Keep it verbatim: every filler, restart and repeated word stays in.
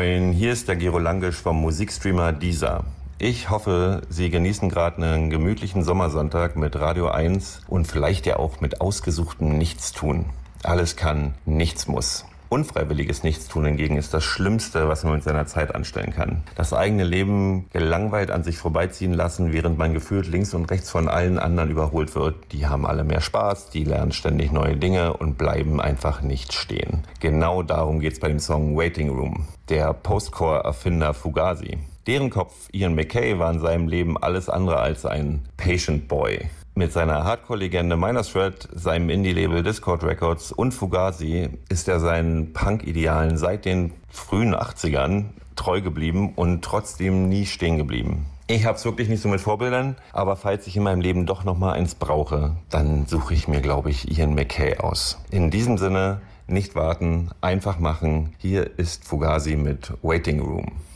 Moin, hier ist der Gero Langisch vom Musikstreamer Deezer. Ich hoffe, Sie genießen gerade einen gemütlichen Sommersonntag mit Radio eins und vielleicht ja auch mit ausgesuchtem Nichtstun. Alles kann, nichts muss. Unfreiwilliges Nichtstun hingegen ist das Schlimmste, was man mit seiner Zeit anstellen kann. Das eigene Leben gelangweilt an sich vorbeiziehen lassen, während man gefühlt links und rechts von allen anderen überholt wird. Die haben alle mehr Spaß, die lernen ständig neue Dinge und bleiben einfach nicht stehen. Genau darum geht's bei dem Song Waiting Room, der Postcore-Erfinder Fugazi. Deren Kopf, Ian MacKaye, war in seinem Leben alles andere als ein Patient Boy. Mit seiner Hardcore-Legende Minor Threat, seinem Indie-Label Discord Records und Fugazi ist er seinen Punk-Idealen seit den frühen achtzigern treu geblieben und trotzdem nie stehen geblieben. Ich hab's wirklich nicht so mit Vorbildern, aber falls ich in meinem Leben doch nochmal eins brauche, dann suche ich mir, glaube ich, Ian MacKaye aus. In diesem Sinne, nicht warten, einfach machen. Hier ist Fugazi mit Waiting Room.